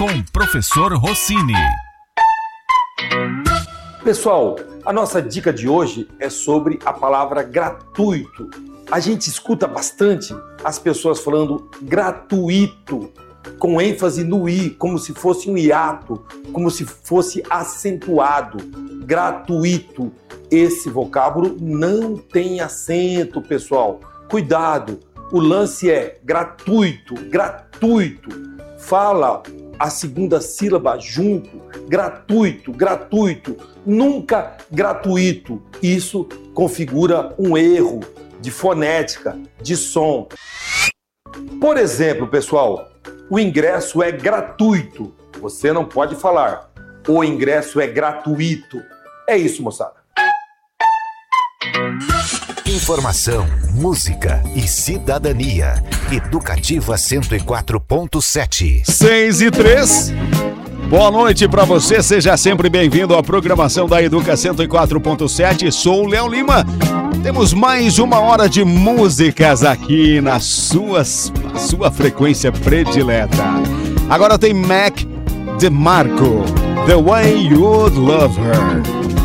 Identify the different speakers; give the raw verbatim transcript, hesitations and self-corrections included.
Speaker 1: com Professor Rossini.
Speaker 2: Pessoal, a nossa dica de hoje é sobre a palavra gratuito. A gente escuta bastante as pessoas falando gratuito, com ênfase no i, como se fosse um hiato, como se fosse acentuado. Gratuito. Esse vocábulo não tem acento, pessoal. Cuidado. O lance é gratuito, gratuito. Fala a segunda sílaba junto, gratuito, gratuito, nunca gratuito. Isso configura um erro de fonética, de som. Por exemplo, pessoal, o ingresso é gratuito. Você não pode falar, o ingresso é gratuito. É isso, moçada.
Speaker 3: Informação, música e cidadania. Educativa cento e quatro ponto sete.
Speaker 4: seis e três. Boa noite para você, seja sempre bem-vindo à programação da Educa cento e quatro ponto sete. Sou o Léo Lima. Temos mais uma hora de músicas aqui na suas, na sua frequência predileta. Agora tem Mac DeMarco, The Way You'd Love Her.